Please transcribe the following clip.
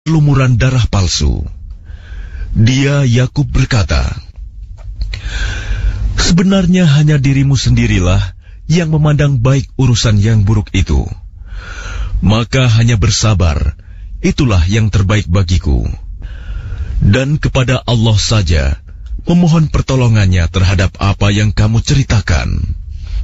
lumuran darah palsu. Dia, Yakub, berkata, "Sebenarnya hanya dirimu sendirilah yang memandang baik urusan yang buruk itu. Maka hanya bersabar, itulah yang terbaik bagiku. Dan kepada Allah saja memohon pertolongannya terhadap apa yang kamu ceritakan."